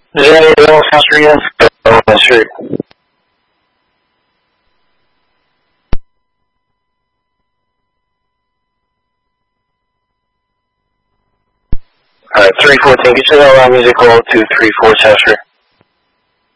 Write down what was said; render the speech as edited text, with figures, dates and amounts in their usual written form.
Is there anything else for you? Oh, that's right. Alright, 314, get you that loud music call 234 Chester.